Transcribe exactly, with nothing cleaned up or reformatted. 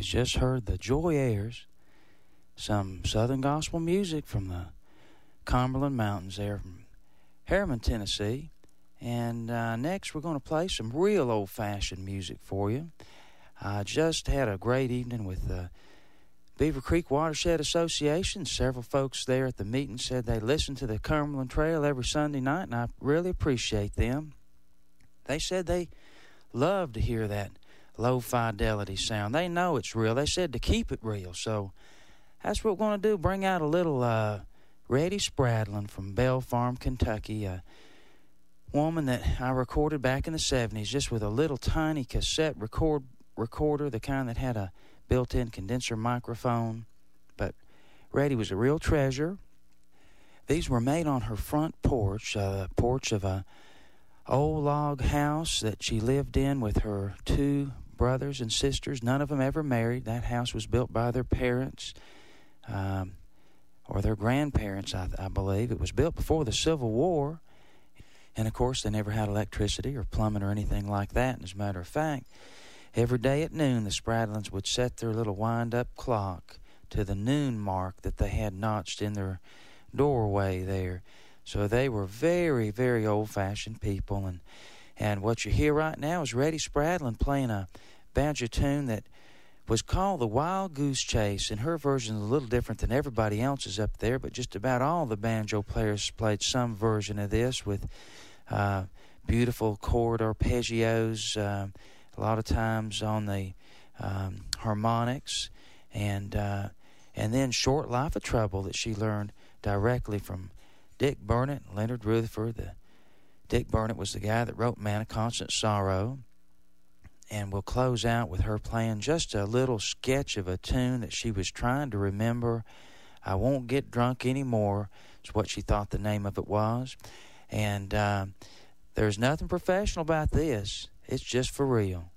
You just heard the Joy Airs, some Southern gospel music from the Cumberland Mountains there from Harriman, Tennessee. And uh, next we're going to play some real old-fashioned music for you. I just had a great evening with the Beaver Creek Watershed Association. Several folks there at the meeting said they listen to the Cumberland Trail every Sunday night, and I really appreciate them. They said they love to hear that low-fidelity sound. They know it's real. They said to keep it real. So that's what we're going to do, bring out a little uh, Reddy Spradlin from Bell Farm, Kentucky, a woman that I recorded back in the seventies just with a little tiny cassette record recorder, the kind that had a built-in condenser microphone. But Reddy was a real treasure. These were made on her front porch, a porch of a old log house that she lived in with her two brothers and sisters. None of them ever married. That house was built by their parents, um, or their grandparents, I, I believe. It was built before the Civil War. And, of course, they never had electricity or plumbing or anything like that. And as a matter of fact, every day at noon, the Spradlins would set their little wind-up clock to the noon mark that they had notched in their doorway there. So they were very, very old-fashioned people. And and what you hear right now is Reddy Spradlin playing a banjo tune that was called the Wild Goose Chase. And her version is a little different than everybody else's up there, but just about all the banjo players played some version of this with uh, beautiful chord arpeggios, uh, a lot of times on the um, harmonics, and uh, and then Short Life of Trouble that she learned directly from Dick Burnett and Leonard Rutherford. The, Dick Burnett was the guy that wrote Man of Constant Sorrow. And we'll close out with her playing just a little sketch of a tune that she was trying to remember. I Won't Get Drunk Anymore is what she thought the name of it was. And uh, there's nothing professional about this. It's just for real.